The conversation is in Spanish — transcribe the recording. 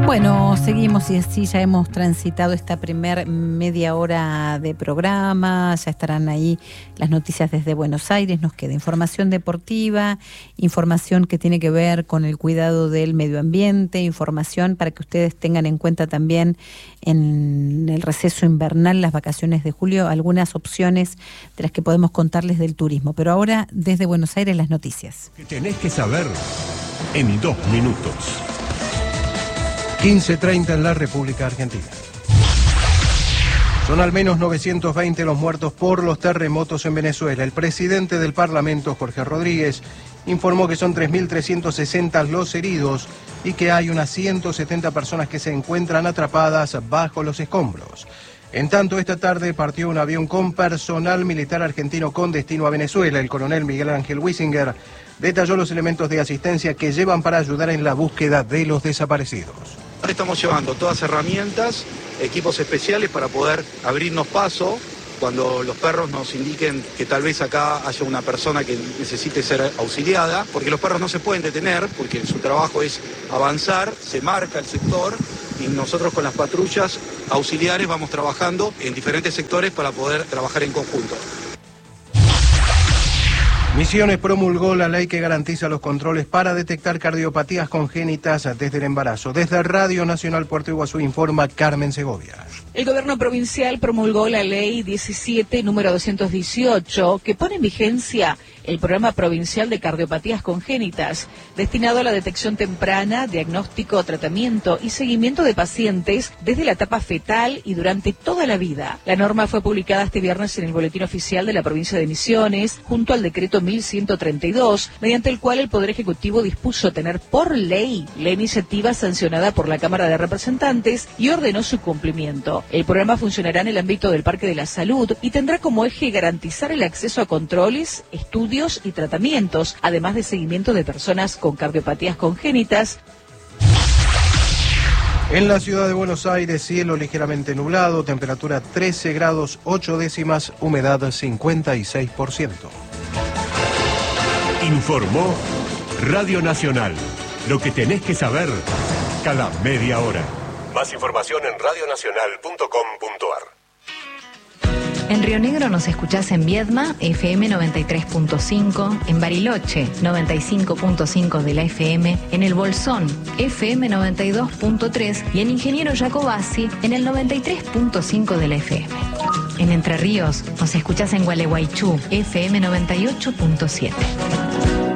Bueno, seguimos y así ya hemos transitado esta primer media hora de programa, ya estarán ahí las noticias desde Buenos Aires, nos queda información deportiva, información que tiene que ver con el cuidado del medio ambiente, información para que ustedes tengan en cuenta también en el receso invernal, las vacaciones de julio, algunas opciones de las que podemos contarles del turismo. Pero ahora desde Buenos Aires las noticias. Que tenés que saber en 2 minutos. 15:30 en la República Argentina. Son al menos 920 los muertos por los terremotos en Venezuela. El presidente del Parlamento, Jorge Rodríguez, informó que son 3.360 los heridos y que hay unas 170 personas que se encuentran atrapadas bajo los escombros. En tanto, esta tarde partió un avión con personal militar argentino con destino a Venezuela. El coronel Miguel Ángel Wissinger detalló los elementos de asistencia que llevan para ayudar en la búsqueda de los desaparecidos. Estamos llevando todas herramientas, equipos especiales para poder abrirnos paso cuando los perros nos indiquen que tal vez acá haya una persona que necesite ser auxiliada, porque los perros no se pueden detener, porque su trabajo es avanzar, se marca el sector y nosotros con las patrullas auxiliares vamos trabajando en diferentes sectores para poder trabajar en conjunto. Misiones promulgó la ley que garantiza los controles para detectar cardiopatías congénitas desde el embarazo. Desde Radio Nacional Puerto Iguazú informa Carmen Segovia. El gobierno provincial promulgó la ley 17, número 218, que pone en vigencia el programa provincial de cardiopatías congénitas, destinado a la detección temprana, diagnóstico, tratamiento y seguimiento de pacientes desde la etapa fetal y durante toda la vida. La norma fue publicada este viernes en el Boletín Oficial de la provincia de Misiones, junto al decreto 1132, mediante el cual el Poder Ejecutivo dispuso tener por ley la iniciativa sancionada por la Cámara de Representantes y ordenó su cumplimiento. El programa funcionará en el ámbito del Parque de la Salud y tendrá como eje garantizar el acceso a controles, estudios y tratamientos, además de seguimiento de personas con cardiopatías congénitas. En la ciudad de Buenos Aires, cielo ligeramente nublado, temperatura 13 grados 8 décimas, humedad 56%. Informó Radio Nacional. Lo que tenés que saber cada media hora. Más información en radionacional.com.ar. En Río Negro nos escuchás en Viedma, FM 93.5, en Bariloche, 95.5 de la FM, en El Bolsón, FM 92.3 y en Ingeniero Jacobasi, en el 93.5 de la FM. En Entre Ríos nos escuchás en Gualeguaychú, FM 98.7.